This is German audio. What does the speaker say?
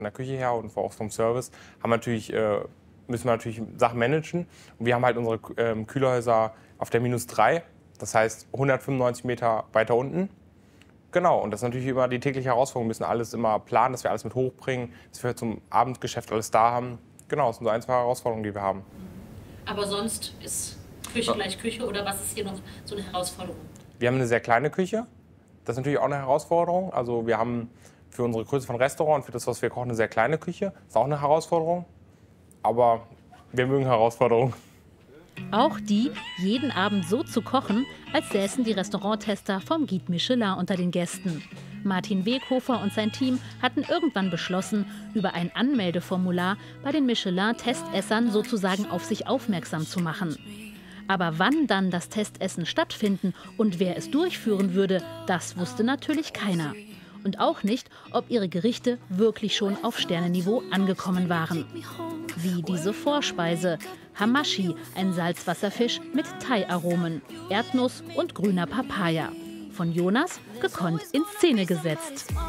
von der Küche her und auch vom Service müssen wir natürlich Sachen managen. Und wir haben halt unsere Kühlhäuser auf der -3, das heißt 195 Meter weiter unten. Genau, und das ist natürlich immer die tägliche Herausforderung. Wir müssen alles immer planen, dass wir alles mit hochbringen, dass wir zum Abendgeschäft alles da haben. Genau, das sind so ein, zwei Herausforderungen, die wir haben. Aber sonst ist Küche gleich Küche oder was ist hier noch so eine Herausforderung? Wir haben eine sehr kleine Küche. Das ist natürlich auch eine Herausforderung. Also wir haben für unsere Größe von Restaurant und für das, was wir kochen, eine sehr kleine Küche. Das ist auch eine Herausforderung. Aber wir mögen Herausforderungen. Auch die, jeden Abend so zu kochen, als säßen die Restauranttester vom Guide Michelin unter den Gästen. Martin Weghofer und sein Team hatten irgendwann beschlossen, über ein Anmeldeformular bei den Michelin-Testessern sozusagen auf sich aufmerksam zu machen. Aber wann dann das Testessen stattfinden und wer es durchführen würde, das wusste natürlich keiner. Und auch nicht, ob ihre Gerichte wirklich schon auf Sternenniveau angekommen waren. Wie diese Vorspeise, Hamashi, ein Salzwasserfisch mit Thai-Aromen, Erdnuss und grüner Papaya. Von Jonas gekonnt in Szene gesetzt.